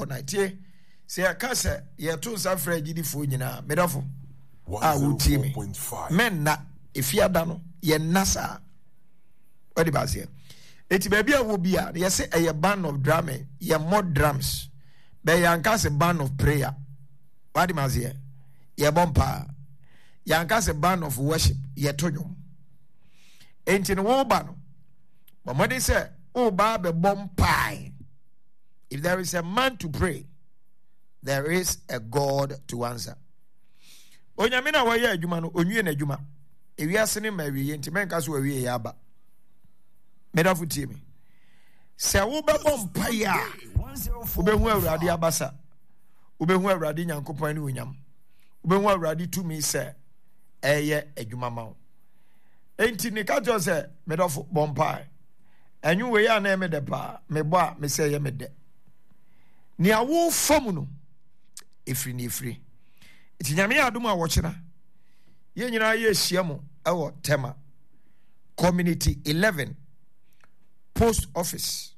all night. Say a cassa, ye two suffer giddy for you now, medofo. I will team me. Men na if you are done, ye nasa. What about here? It baby will be a yes, a band of drumming, ye more drums. Be yankas a band of prayer. What about here? Ye bompa. Yankas a band of worship, ye tonum. Ain't in a war banner. But what they say, oh, Baba bompai. If there is a man to pray, there is a God to answer. Onyamina wa ye adwuma no onwie na adwuma. Ewiase ne ma wie enti menka so wie yaba. Medafu tie me. Se wo be bompa ya. Wo be hu Awurade abasa. Wo be hu Awurade Nyankopɔn ne onyam. Wo be hu Awurade tumi se eye adwuma ma wo. Enti ne ka jo se medafu bompa. Enyu we ya na me de pa. Me bo a me se ye me de. Ni awo famu no. Efri ni efri. Iti nyame adom a wɔkyena ye nyina ye hia mo ɛwɔ tema community 11 post office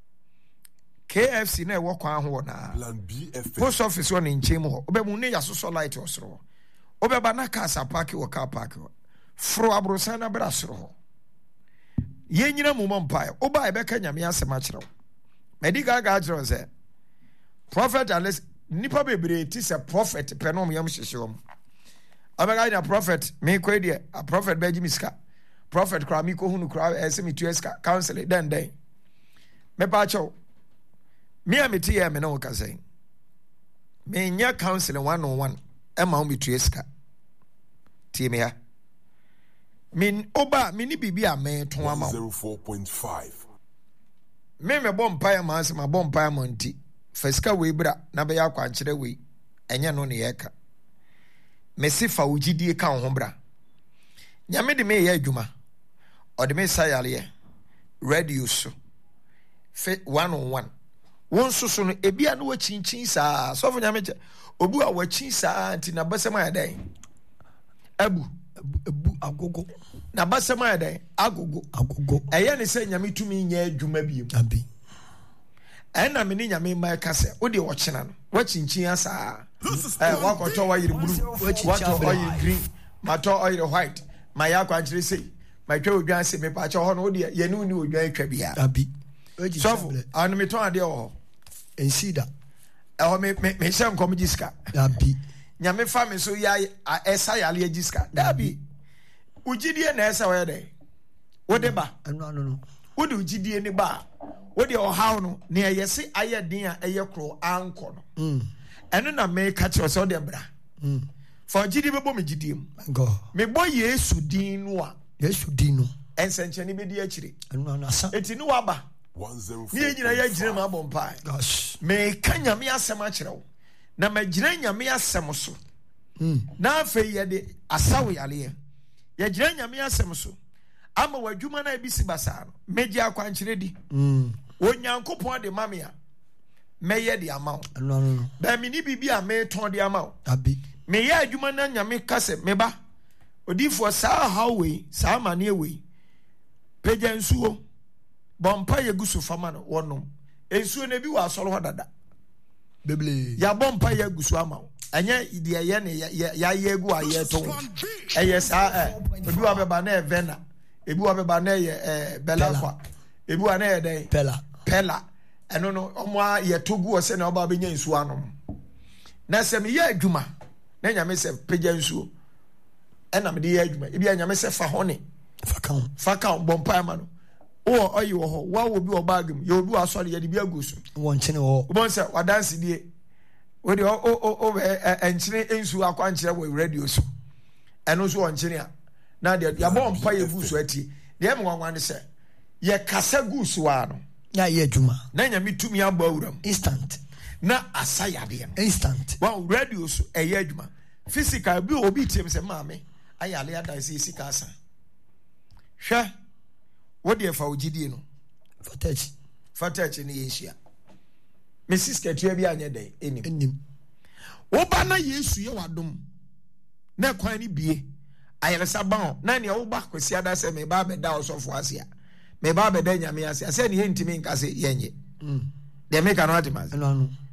KFC na ɛwɔ kwan ho na post office wɔ ne nkyɛn mu hɔ obɛmu ne yasoso light ɔsoro obɛba na car park wɔ car park fro abrosan na bra soro hɔ ye nyina mu mmpae oba ɛbɛka nyame asɛm akyerɛw medical ga akyerɛw sɛ prophet Alice nipa bebre ti se prophet penom yam hyehyewom abaga na prophet me kwedie a prophet beji miska prophet kra mi ko hunu kra esemi tueska counsel den me pa cho me ameti ye me no kasen me nya counsel 101 e ma mi tueska tie me ya min oba me ni bibia me to ama 04.5 me bom pa ma asema bom pa ma nti Feska we bra na be ya kwankyere we enye no ne yeka mesifa ugidie ka ho bra nyame de me ye adwuma o de me sayale radio so fe 101 won soso no ebia no wachinchin saa so fo nyame je obu a wachin saa anti na basema ya dan abu agogo na basema ya dan agogo eye ne se nyame tumi nya adwuma biem abi ena me ni nyame mai kase wo de wo kyena no wa chinchin asa wakoto wa yiri blue wakoto oil green mato oil white ma ya kwankyere sei ma twa odwan se me pa cha ho no de ye ne ni odwan twa bia abi so anu me ton ade ho ensida ho me shem kom jiska abi nyame fa me so ya esa yale jiska abi ugidie na esa wo de wo de ba no wo de ugidie ni ba wo de ohaw no ne yesi ayedin a eyekro anko no eno na me ka che so de bra for gidi bebo me gidiem go me boy Yesu din no a Yesu din no ensenche ne be di akire eno na asa eti ni waba 105 ni nyina ya gire ma bompa gosh me kanya me asem a kire wo na ma gire nyame asem so na afa ye de asawo yale ye gire nyame asem so ama wadwuma na ebisi basa no meji akwankyere di onyankopon de mamia meye de amaw no ba mi ni bibia me ton de amaw abi me ye adwuma na nyame kase me ba odifo saa hawwe saa mane we peja nsuo bompa ye gusu fama no wonom ensuo na bi wa asoro hodada beble ya bompa ye gusu amaw anya ide ye ne ya ye gu aye to eye saa obi wa beba na evena ebi wa beba na ye belafa ebi wa na ye den pela eno no omo ye togu o se na oba benya nsuo anom na se me ye adwuma na nyame se peja nsuo ena me de ye adwuma ebi nyame se fa hone fa kan bompa ma no o oyi wo ho wa wo bi o bagam ye obi asori ye de bi agusu won chene wo bon se wa dance die we de o enchine nsuo akwankyere wo radio so eno so won chene a na de ya bompa ye gusu ati de em wanwan se ye kasa gusu a no ya ye adwuma na nyame tumi aba awuram instant na asayade instant wa radio so eye adwuma physical bi obi tiem se maame ayale adanse sika asa hwe wo de fa ogidie no fatachi ni yeshia Mrs. Ketua bi anya den enim wo ba na Yesu ye wadom na kwan ni bie ayeresa ban na ne wo ba kwasi ada se me ba be da osofo ase a me ba be da nyame ase ase ne yentimi nkase yenye de me ka no atimase no